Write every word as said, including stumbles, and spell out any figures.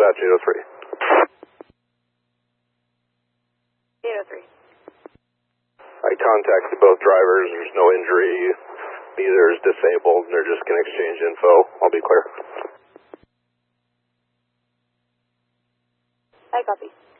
dispatch eight oh three. eight oh three. I contacted both drivers. There's no injury. Neither is disabled, and they're just going to exchange info. I'll be clear. I copy.